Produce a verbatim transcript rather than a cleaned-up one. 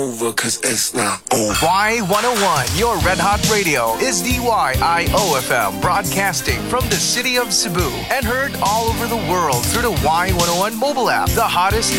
over, cause it's not over. Y one oh one, your Red Hot Radio, is D Y I O F M, broadcasting from the city of Cebu and heard all over the world through the Y one oh one mobile app, the hottest